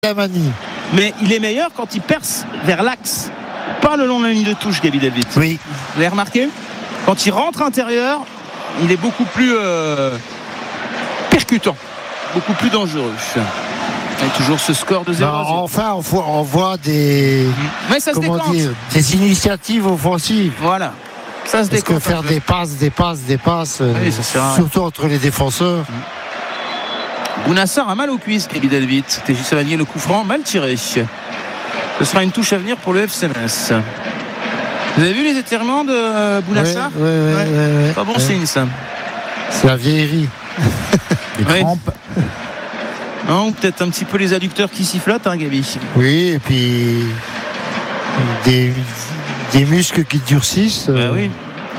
Kadamani. Mais il est meilleur quand il perce vers l'axe, pas le long de la ligne de touche, Gaby Delvitte. Oui. Vous l'avez remarqué ? Quand il rentre intérieur, il est beaucoup plus percutant, beaucoup plus dangereux. Et toujours ce score de 0-0. Enfin, on voit des, mais ça des initiatives offensives. Voilà. Ça se décompte. Parce que faire des passes, oui, ça sert à rien. surtout entre les défenseurs. Bounassar a mal aux cuisses, Gaby Delvitte. TJ Savanier, le coup franc, mal tiré. Ce sera une touche à venir pour le FC Metz. Vous avez vu les étirements de Bounassar ? Oui. Pas bon signe, ça. C'est la vieillerie. Des crampes. Non, peut-être un petit peu les adducteurs qui sifflotent, hein, Gaby. Oui, et puis des muscles qui durcissent. Oui.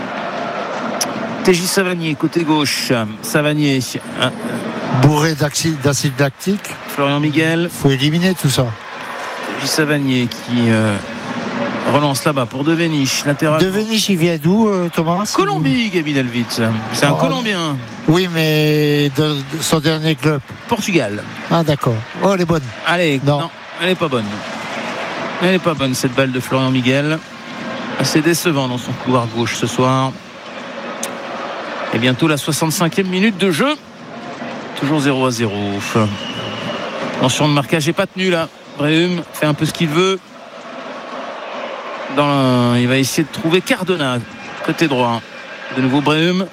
TJ Savanier, côté gauche. Savanier. Bourré d'acide lactique. Florian Miguel. Il faut éliminer tout ça. TJ Savanier qui relance là-bas pour Devenish. Latéral. Devenish, il vient d'où, Thomas ? Colombie, Gaby Delvitte. C'est un Colombien. Oui, mais de son dernier club. Portugal. Ah, d'accord. Oh, elle est bonne. Allez, non, elle n'est pas bonne. Elle n'est pas bonne, cette balle de Florian Miguel. Assez décevant dans son couloir gauche ce soir. Et bientôt la 65e minute de jeu. Toujours 0-0. Attention, le marquage n'est pas tenu là. Brehum fait un peu ce qu'il veut. Il va essayer de trouver Cardona, côté droit. De nouveau Brehum.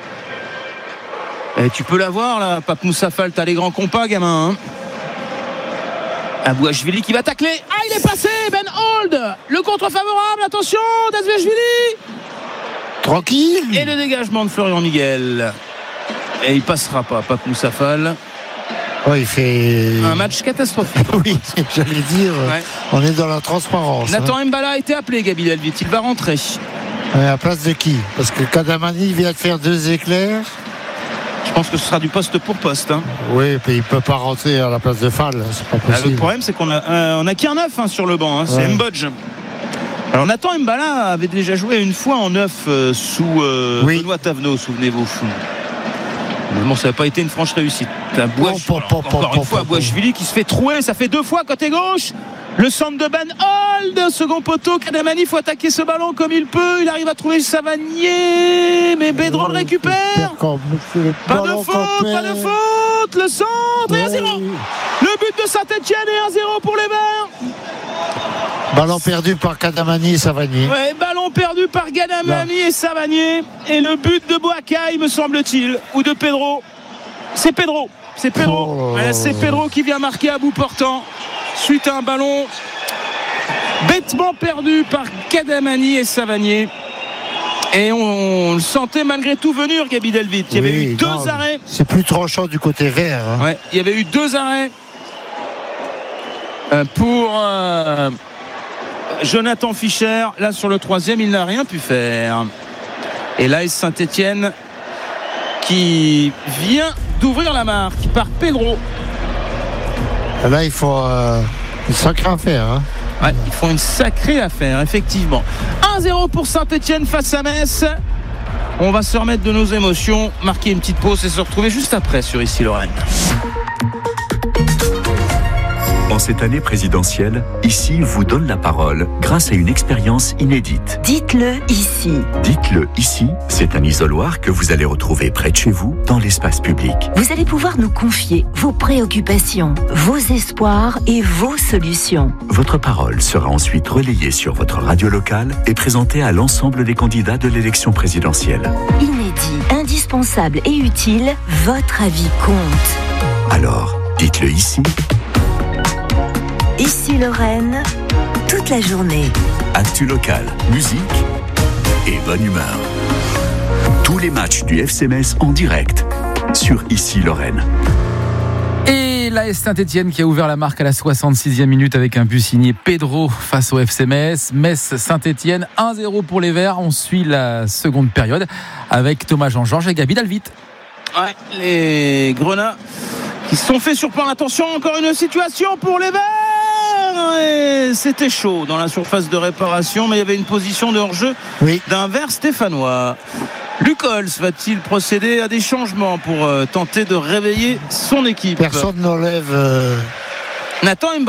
Et tu peux l'avoir là, Pape Moussa Fall, t'as les grands compas, gamin. Abouachvili qui va tacler. Ah, il est passé, Ben Hold. Le contre favorable, attention, Dazveshvili. Tranquille. Et le dégagement de Florian Miguel. Et il passera pas, Pape Moussa Fall. Oh, il fait un match catastrophique. Oui, j'allais dire, on est dans la transparence. Nathan Mbala a été appelé, Gaby Delvitte, il va rentrer. À la place de qui ? Parce que Kadamani vient de faire 2 éclairs. Je pense que ce sera du poste pour poste. Oui, puis il ne peut pas rentrer à la place de Fall, c'est pas possible. Le problème, c'est qu'on a qu'un 9 sur le banc, c'est Mbodj. Alors Nathan Mbala avait déjà joué une fois en 9 sous Benoît Tavenot, souvenez-vous. Mais bon, ça n'a pas été une franche réussite. Encore une fois, Abouachvili qui se fait trouer, ça fait 2 fois côté gauche. Le centre de Ben Hold, second poteau. Kadamani, il faut attaquer ce ballon comme il peut. Il arrive à trouver Savanier, mais Bédron le récupère. Pas de faute. Le centre et 1-0. Le but de Saint-Etienne et 1-0 pour les Verts. Ballon perdu par Kadamani et Savanier. Ouais, ballon perdu par Kadamani et Savanier. Et le but de Boakai, me semble-t-il, ou de Pedro. C'est Pedro. C'est Pedro qui vient marquer à bout portant suite à un ballon bêtement perdu par Kadamani et Savanier. Et on le sentait malgré tout venir, Gaby Delvitte. Il y avait eu 2 arrêts. C'est plus tranchant du côté vert. Ouais, il y avait eu 2 arrêts pour Jonathan Fischer. Là, sur le 3e, il n'a rien pu faire. Et là, Saint-Etienne qui vient d'ouvrir la marque par Pedro. Là, il faut une sacrée affaire. Ouais, ils font une sacrée affaire, effectivement. 1-0 pour Saint-Etienne face à Metz. On va se remettre de nos émotions, marquer une petite pause et se retrouver juste après sur Ici Lorraine. En cette année présidentielle, Ici vous donne la parole grâce à une expérience inédite. Dites-le ici. Dites-le ici, c'est un isoloir que vous allez retrouver près de chez vous, dans l'espace public. Vous allez pouvoir nous confier vos préoccupations, vos espoirs et vos solutions. Votre parole sera ensuite relayée sur votre radio locale et présentée à l'ensemble des candidats de l'élection présidentielle. Inédit, indispensable et utile, votre avis compte. Alors, dites-le ici. Ici Lorraine, toute la journée. Actu local, musique et bonne humeur. Tous les matchs du FC Metz en direct sur Ici Lorraine. Et l'AS Saint-Etienne qui a ouvert la marque à la 66e minute avec un but signé Pedro face au FC Metz. Metz-Saint-Etienne, 1-0 pour les Verts. On suit la seconde période avec Thomas Jean-Georges et Gaby Delvitte. Ouais, les Grenats qui se sont fait surprendre. Attention, encore une situation pour les Verts. Et c'était chaud dans la surface de réparation, mais il y avait une position de hors-jeu d'un Vert stéphanois. Luc Holz va-t-il procéder à des changements pour tenter de réveiller son équipe ? Personne n'enlève Nathan Mbala.